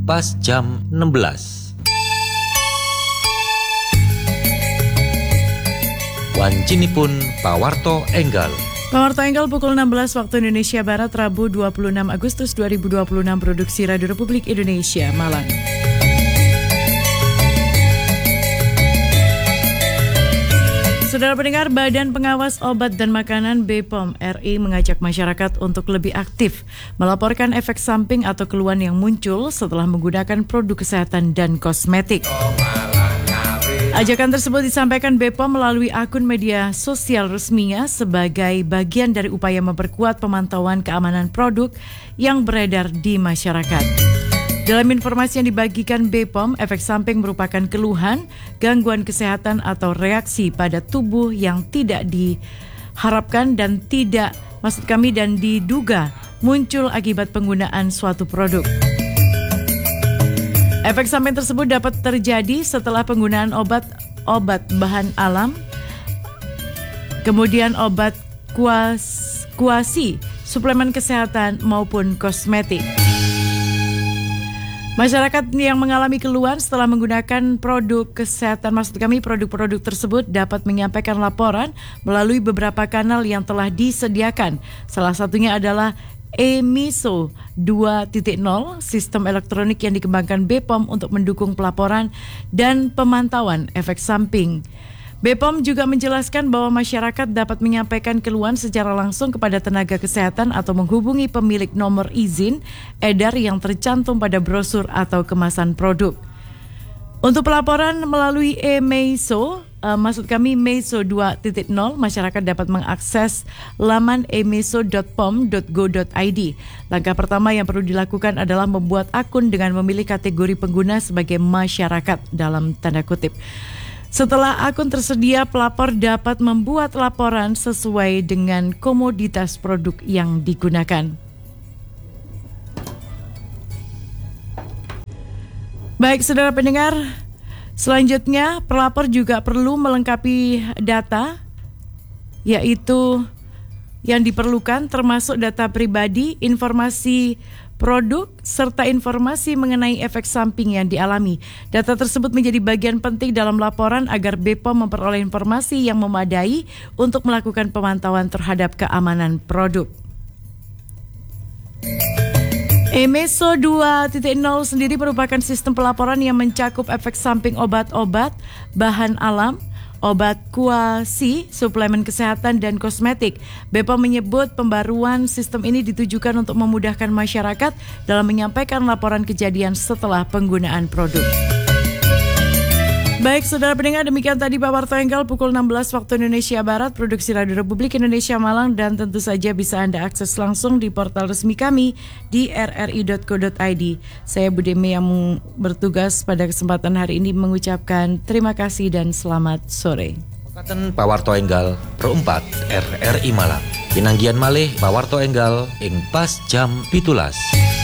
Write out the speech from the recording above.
pas jam 16. Wancinipun pawarto enggal. Pawarto enggal pukul 16 waktu Indonesia Barat, Rabu 26 Agustus 2026, produksi Radio Republik Indonesia, Malang. Saudara pendengar, Badan Pengawas Obat dan Makanan BPOM RI mengajak masyarakat untuk lebih aktif melaporkan efek samping atau keluhan yang muncul setelah menggunakan produk kesehatan dan kosmetik. Ajakan tersebut disampaikan BPOM melalui akun media sosial resminya sebagai bagian dari upaya memperkuat pemantauan keamanan produk yang beredar di masyarakat. Dalam informasi yang dibagikan BPOM, efek samping merupakan keluhan, gangguan kesehatan atau reaksi pada tubuh yang tidak diharapkan dan diduga muncul akibat penggunaan suatu produk. Efek samping tersebut dapat terjadi setelah penggunaan obat bahan alam, kemudian obat kuasi, suplemen kesehatan maupun kosmetik. Masyarakat yang mengalami keluhan setelah menggunakan produk kesehatan, produk-produk tersebut dapat menyampaikan laporan melalui beberapa kanal yang telah disediakan. Salah satunya adalah eMISO 2.0, sistem elektronik yang dikembangkan BPOM untuk mendukung pelaporan dan pemantauan efek samping. BPOM juga menjelaskan bahwa masyarakat dapat menyampaikan keluhan secara langsung kepada tenaga kesehatan atau menghubungi pemilik nomor izin edar yang tercantum pada brosur atau kemasan produk. Untuk pelaporan melalui eMISO, MESO 2.0, masyarakat dapat mengakses laman emiso.pom.go.id. Langkah pertama yang perlu dilakukan adalah membuat akun dengan memilih kategori pengguna sebagai masyarakat dalam tanda kutip. Setelah akun tersedia, pelapor dapat membuat laporan sesuai dengan komoditas produk yang digunakan. Baik, saudara pendengar, selanjutnya pelapor juga perlu melengkapi data, yaitu yang diperlukan termasuk data pribadi, informasi produk, serta informasi mengenai efek samping yang dialami. Data tersebut menjadi bagian penting dalam laporan agar BPOM memperoleh informasi yang memadai untuk melakukan pemantauan terhadap keamanan produk. eMISO 2.0 sendiri merupakan sistem pelaporan yang mencakup efek samping obat-obat, bahan alam, obat kuasi, suplemen kesehatan, dan kosmetik. BPOM menyebut pembaruan sistem ini ditujukan untuk memudahkan masyarakat dalam menyampaikan laporan kejadian setelah penggunaan produk. Baik, saudara pendengar, demikian tadi Pawarto Enggal pukul 16 waktu Indonesia Barat, produksi Radio Republik Indonesia Malang, dan tentu saja bisa Anda akses langsung di portal resmi kami di rri.co.id. Saya Budemi yang bertugas pada kesempatan hari ini mengucapkan terima kasih dan selamat sore. Mekaten Pawarto Enggal Pro 4 RRI Malang. Pinanggian malih Pawarto Enggal ing pas jam 17.